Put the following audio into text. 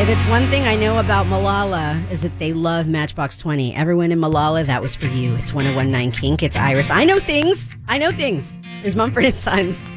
If it's one thing I know about Malala is that they love Matchbox 20. Everyone in Malala, that was for you. It's 101.9 Kink. It's Iris. I know things. There's Mumford & Sons.